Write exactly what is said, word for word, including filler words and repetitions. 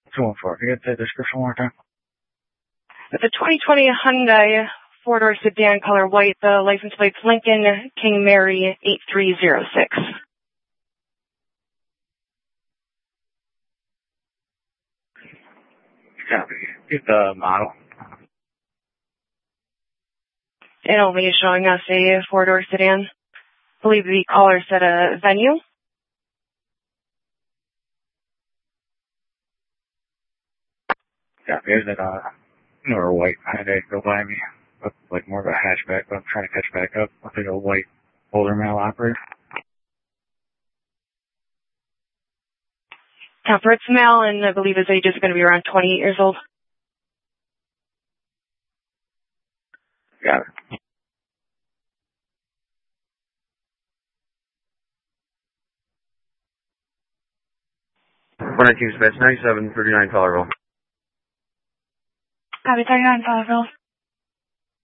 two one four. Can you get the description one more time? It's a twenty twenty Hyundai four-door sedan, color white. The license plate's Lincoln King Mary eight three zero six. Copy. Get the model. It only is showing us a four-door sedan. I believe the caller said a Venue. Copy. There's that, uh, newer white Hyundai go by me. Look like more of a hatchback, but I'm trying to catch back up. Looks like a white older male operator. Temperate male, and I believe his age is going to be around twenty-eight years old. Got it. one nineteen Dispatch, ninety-seven thirty-nine Colorado. Copy, thirty-nine Colorado.